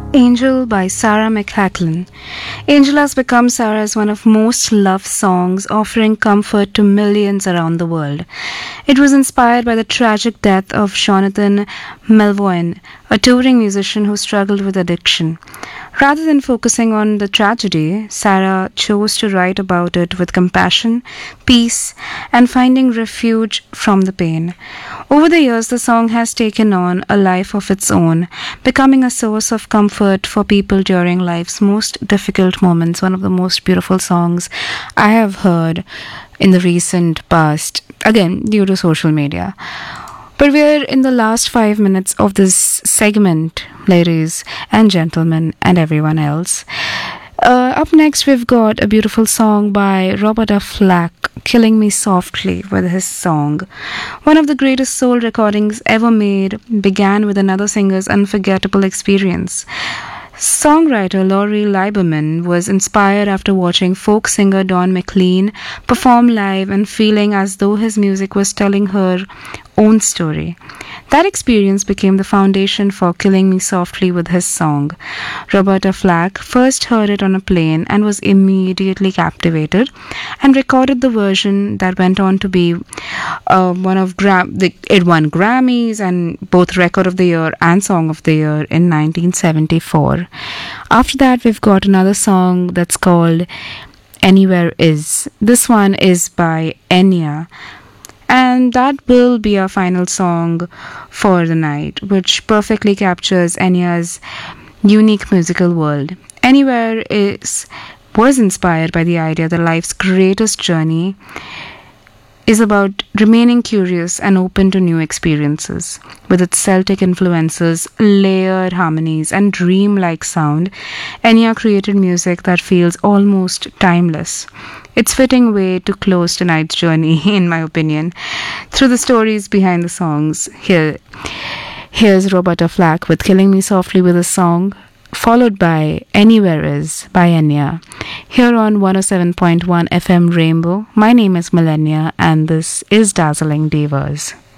Angel by Sarah McLachlan. Angel has become Sarah's one of most loved songs, offering comfort to millions around the world. It was inspired by the tragic death of Jonathan Melvoin, a touring musician who struggled with addiction. Rather than focusing on the tragedy, Sarah chose to write about it with compassion, peace, and finding refuge from the pain. Over the years, the song has taken on a life of its own, becoming a source of comfort for people during life's most difficult moments. One of the most beautiful songs I have heard in the recent past, again, due to social media. But we're in the last 5 minutes of this segment, ladies and gentlemen, and everyone else. Up next, we've got a beautiful song by Roberta Flack, Killing Me Softly, with his song. One of the greatest soul recordings ever made began with another singer's unforgettable experience. Songwriter Laurie Lieberman was inspired after watching folk singer Don McLean perform live and feeling as though his music was telling her own story. That experience became the foundation for Killing Me Softly with his song. Roberta Flack first heard it on a plane and was immediately captivated and recorded the version that went on to be it won Grammys and both Record of the Year and Song of the Year in 1974. After that, we've got another song that's called Anywhere Is. This one is by Enya. And that will be our final song for the night, which perfectly captures Enya's unique musical world. Anywhere Is was inspired by the idea that life's greatest journey is about remaining curious and open to new experiences. With its Celtic influences, layered harmonies, and dream-like sound, Enya created music that feels almost timeless. It's fitting way to close tonight's journey, in my opinion, through the stories behind the songs. Here's Roberta Flack with Killing Me Softly with a song, followed by Anywhere Is by Enya. Here on 107.1 FM Rainbow, my name is Millennia and this is Dazzling Divas.